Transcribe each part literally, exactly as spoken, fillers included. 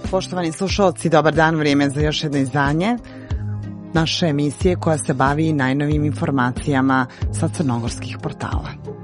Poštovani slušalci, dobar dan, vrijeme za još jedno izdanje naše emisije koja se bavi najnovijim informacijama sa crnogorskih portala.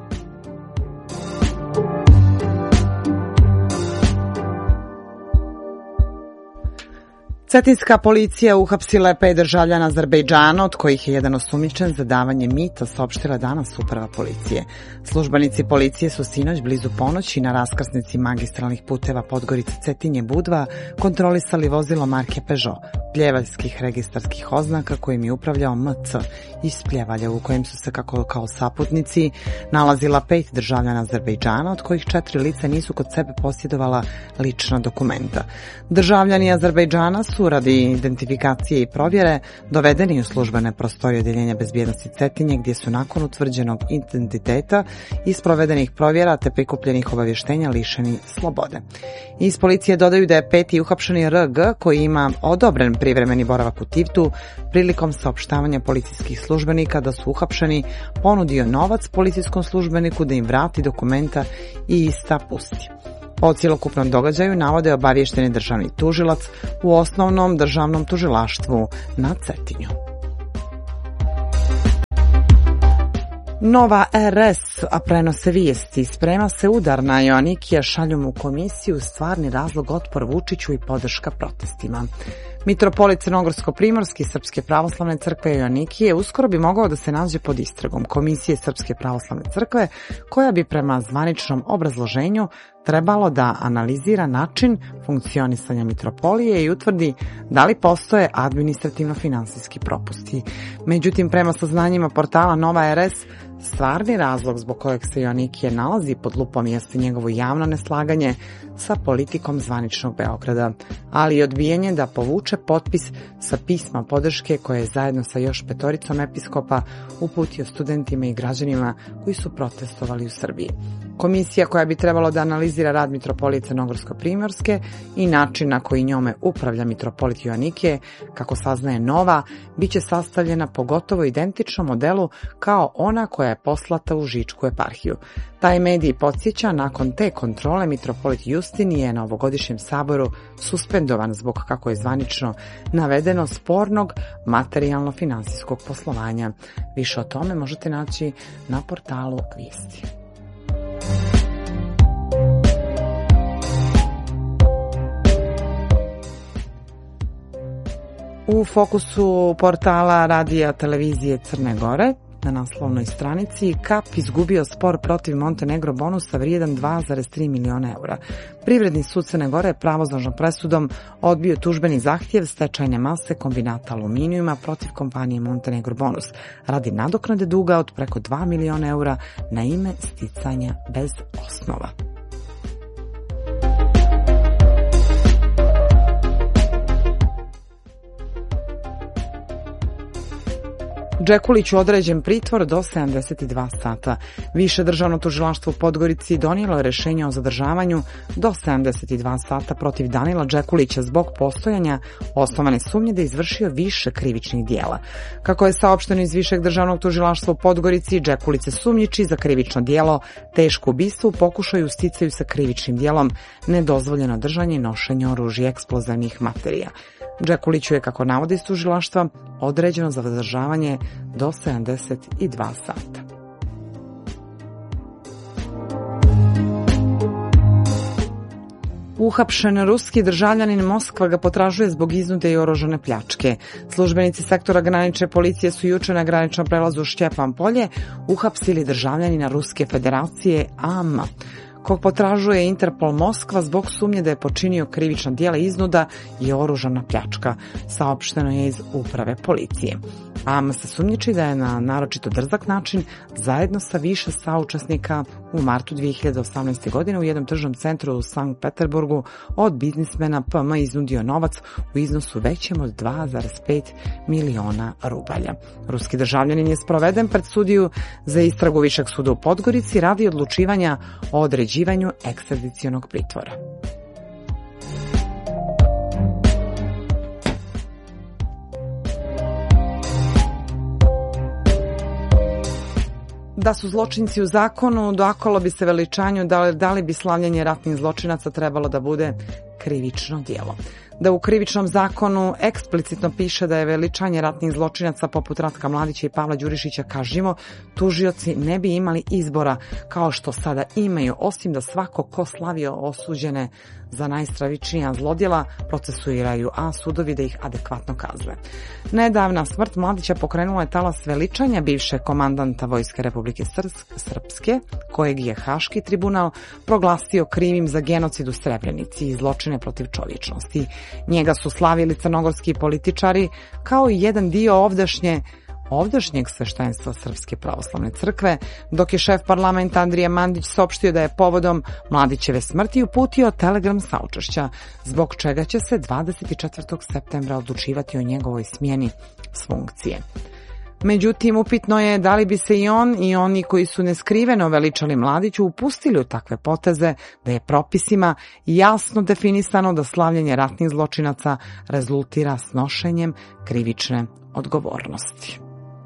Cetinska policija uhapsila je pet državljana Azerbejdžana, od kojih je jedan osumnjičen za davanje mita, saopštila danas uprava policije. Službenici policije su sinoć blizu ponoći na raskrsnici magistralnih puteva Podgorica-Cetinje-Budva kontrolisali vozilo marke Peugeot, pljevaljskih registarskih oznaka kojim je upravljao M C iz Pljevalja, u kojem su se kako kao saputnici nalazila pet državljana Azerbejdžana, od kojih četiri lica nisu kod sebe posjedovala lična dokumenta. Državljani Azerbejdžana su radi identifikacije i provjere dovedeni u službene prostorije Odjeljenja bezbjednosti Cetinje, gdje su nakon utvrđenog identiteta i sprovedenih provjera te prikupljenih obavještenja lišeni slobode. Iz policije dodaju da je peti uhapšeni R G, koji ima odobren privremeni boravak u Tivtu, prilikom saopštavanja policijskih službenika da su uhapšeni, ponudio novac policijskom službeniku da im vrati dokumenta i ista pusti. O cjelokupnom događaju navode obavješteni državni tužilac u osnovnom državnom tužilaštvu na Cetinju. Nova R S, a prenose vijesti, sprema se udar na Joanikija, šalju mu komisiju, stvarni razlog otpor Vučiću i podrška protestima. Mitropolit Crnogorsko-Primorski Srpske pravoslavne crkve Joanikije uskoro bi mogao da se nađe pod istragom Komisije Srpske pravoslavne crkve, koja bi prema zvaničnom obrazloženju trebalo da analizira način funkcionisanja mitropolije i utvrdi da li postoje administrativno-finansijski propusti. Međutim, prema saznanjima portala Nova R S, stvarni razlog zbog kojeg se Joanikije nalazi pod lupom jeste njegovo javno neslaganje sa politikom zvaničnog Beograda, ali i odbijanje da povuče potpis sa pisma podrške koje je zajedno sa još petoricom episkopa uputio studentima i građanima koji su protestovali u Srbiji. Komisija koja bi trebalo da analizira rad mitropolije Crnogorsko-Primorske i način na koji njome upravlja mitropolit Joanikije, kako saznaje Nova, bit će sastavljena po gotovo identičnom modelu kao ona koja je poslata u Žičku eparhiju. Taj medij podsjeća, nakon te kontrole mitropolit Justin je na ovogodišnjem saboru suspendovan zbog, kako je zvanično navedeno, spornog materijalno-finansijskog poslovanja. Više o tome možete naći na portalu Vijesti. U fokusu portala radija televizije Crne Gore na naslovnoj stranici Kap izgubio spor protiv Montenegro bonusa vrijedan dva zarez tri miliona eura. Privredni sud Crne Gore je pravosnažnom presudom odbio tužbeni zahtjev stečajne mase kombinata aluminijuma protiv kompanije Montenegro bonus radi nadoknade duga od preko dva miliona eura na ime sticanja bez osnova. Džekuliću određen pritvor do sedamdeset dva sata. Više državno tužilaštvo u Podgorici donijelo je rješenje o zadržavanju do sedamdeset dva sata protiv Danila Džekulića zbog postojanja osnovane sumnje da je izvršio više krivičnih dijela. Kako je saopšteno iz Višeg državnog tužilaštva u Podgorici, Džekulić se sumnjiči za krivično dijelo teško ubistvo u pokušaju sticaju sa krivičnim dijelom nedozvoljeno držanje i nošenje oružja i eksplozivnih materija. Džekuliću je, kako navodi iz tužilaštva, određeno za zadržavanje do sedamdeset dva sata. Uhapšen ruski državljanin Moskva ga potražuje zbog iznude i oružane pljačke. Službenici sektora granične policije su juče na graničnom prelazu Šćepan polje uhapsili državljanina Ruske federacije A M, kog potražuje Interpol Moskva zbog sumnje da je počinio krivična djela iznuda i oružana pljačka, saopšteno je iz uprave policije. A M se sumnjiči da je na naročito drzak način zajedno sa više saučesnika u martu dvije hiljade osamnaeste. godine u jednom tržnom centru u Sankt Peterburgu od biznismena P M iznudio novac u iznosu većem od dva zarez pet miliona rubalja. Ruski državljanin je sproveden pred sudiju za istragu Višeg suda u Podgorici radi odlučivanja o određivanju ekstradicionog pritvora. Da su zločinci u zakonu, doakolo bi se veličanju da li, da li bi slavljenje ratnih zločinaca trebalo da bude krivično djelo. Da u krivičnom zakonu eksplicitno piše da je veličanje ratnih zločinaca poput Ratka Mladića i Pavla Đurišića kažnjivo, tužioci ne bi imali izbora kao što sada imaju, osim da svako ko slavio osuđene za najstravičnija zlodjela procesuiraju, a sudovi da ih adekvatno kazne. Nedavna smrt Mladića pokrenula je talas veličanja bivšeg komandanta Vojske Republike Srpske, kojeg je Haški tribunal proglasio krivim za genocid u Srebrenici i zločine protiv čovječnosti. Njega su slavili crnogorski političari kao i jedan dio ovdašnje ovdašnjeg sveštenstva Srpske pravoslavne crkve, dok je šef parlamenta Andrija Mandić saopštio da je povodom Mladićeve smrti uputio telegram saučešća, zbog čega će se dvadeset četvrtog septembra odlučivati o njegovoj smjeni s funkcije. Međutim, upitno je da li bi se i on i oni koji su neskriveno veličali Mladiću upustili u takve poteze, da je propisima jasno definisano da slavljenje ratnih zločinaca rezultira snošenjem krivične odgovornosti.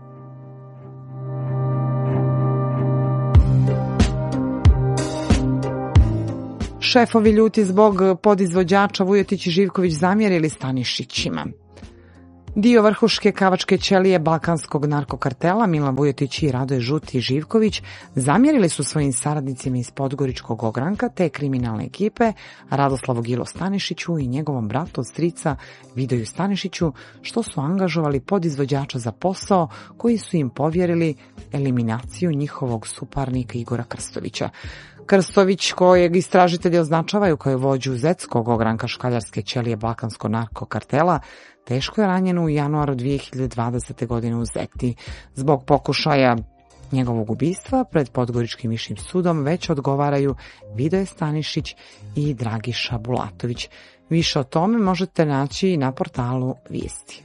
Šefovi ljuti zbog podizvođača Vujotić i Živković zamjerili Stanišićima. Dio vrhuške kavačke ćelije balkanskog narkokartela Milan Vujotić i Radoje Žuti Živković zamjerili su svojim saradnicima iz Podgoričkog ogranka te kriminalne ekipe Radoslavu Gilo Stanišiću i njegovom bratu od strica Vidoju Stanišiću što su angažovali podizvođača za posao koji su im povjerili eliminaciju njihovog suparnika Igora Krstovića. Krstović, kojeg istražitelji označavaju kao vođu zetskog ogranka škaljarske ćelije balkanskog narkokartela, teško je ranjen u januaru dvije hiljade dvadesete. godine u Zeti. Zbog pokušaja njegovog ubistva pred Podgoričkim višim sudom već odgovaraju Vidoje Stanišić i Dragiša Bulatović. Više o tome možete naći na portalu Vijesti.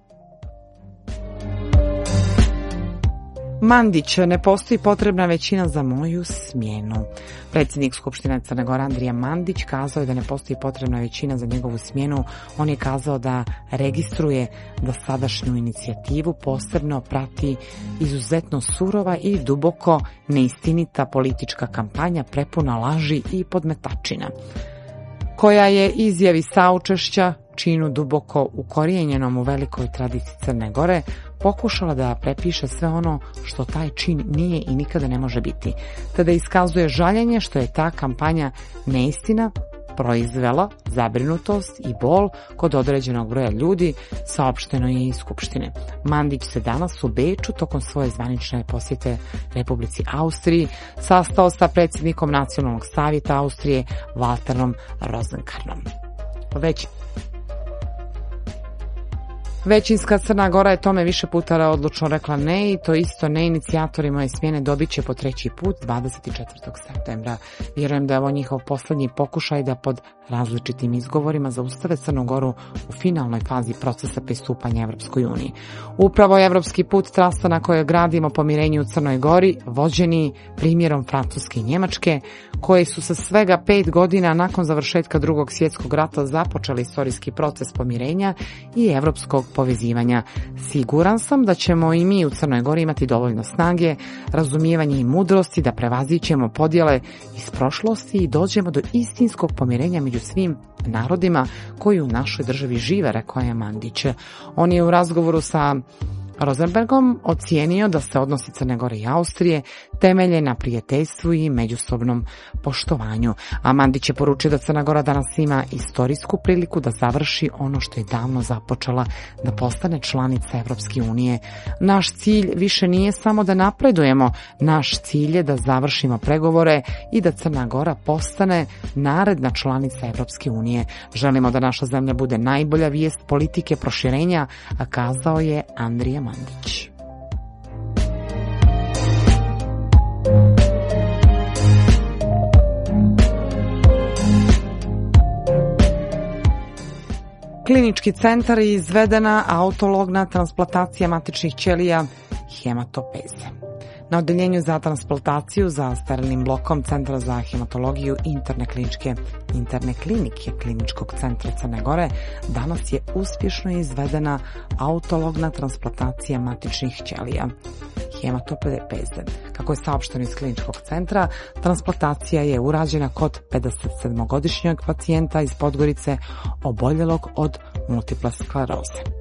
Mandić, ne postoji potrebna većina za moju smjenu. Predsjednik Skupštine Crne Gore Andrija Mandić kazao je da ne postoji potrebna većina za njegovu smjenu. On je kazao da registruje da sadašnju inicijativu posebno prati izuzetno surova i duboko neistinita politička kampanja prepuna laži i podmetačina, koja je izjavi saučešća, činu duboko ukorijenjenom u velikoj tradiciji Crne Gore, pokušala da prepiše sve ono što taj čin nije i nikada ne može biti, te da iskazuje žaljenje što je ta kampanja neistina proizvela zabrinutost i bol kod određenog broja ljudi, saopšteno je iz Skupštine. Mandić se danas u Beču tokom svoje zvanične posjete Republici Austriji sastao sa predsjednikom Nacionalnog savjeta Austrije Walterom Rosenkarnom. Već Većinska Crna Gora je tome više puta odlučno rekla ne i to isto ne inicijatori moje smjene dobit će po treći put dvadeset četvrtog septembra. Vjerujem da je ovo njihov posljednji pokušaj da pod različitim izgovorima zaustave Crnu Goru u finalnoj fazi procesa pristupanja Evropskoj uniji. Upravo je evropski put trasa na kojoj gradimo pomirenje u Crnoj Gori, vođeni primjerom Francuske i Njemačke, koje su sa svega pet godina nakon završetka Drugog svjetskog rata započeli istorijski proces pomirenja i evropskog povezivanja. Siguran sam da ćemo i mi u Crnoj Gori imati dovoljno snage, razumijevanja i mudrosti da prevazićemo podjele iz prošlosti i dođemo do istinskog pomirenja među svim narodima koji u našoj državi žive, rekao je Mandić. On je u razgovoru sa Rosenbergom ocijenio da se odnosi Crne Gore i Austrije temelje na prijateljstvu i međusobnom poštovanju. A Mandić je poručio da Crna Gora danas ima istorijsku priliku da završi ono što je davno započela, da postane članica Evropske unije. Naš cilj više nije samo da napredujemo, naš cilj je da završimo pregovore i da Crna Gora postane naredna članica Evropske unije. Želimo da naša zemlja bude najbolja vijest politike proširenja, a kazao je Andrija Mandić. Klinički centar je izvedena autologna transplantacija matičnih ćelija hematopeze. Na odeljenju za transplantaciju za sterilnim blokom Centra za hematologiju interne kliničke interne klinike Kliničkog centra Crne Gore danas je uspješno izvedena autologna transplantacija matičnih ćelija hematopeze. Kako je saopšteno iz kliničkog centra, transplantacija je urađena kod pedesetsedmogodišnjeg pacijenta iz Podgorice oboljelog od multiple skleroze.